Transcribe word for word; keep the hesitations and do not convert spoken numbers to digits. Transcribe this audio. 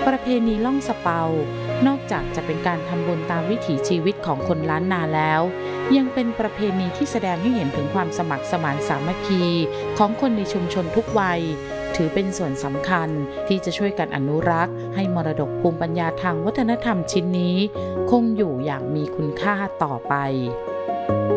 ประเพณีล่องสะเปานอกจากจะเป็นการทำบุญตามวิถีชีวิตของคนล้านนาแล้วยังเป็นประเพณีที่แสดงให้เห็นถึงความสมัครสมานสามัคคีของคนในชุมชนทุกวัยถือเป็นส่วนสำคัญที่จะช่วยกันอนุรักษ์ให้มรดกภูมิปัญญาทางวัฒนธรรมชิ้นนี้คงอยู่อย่างมีคุณค่าต่อไป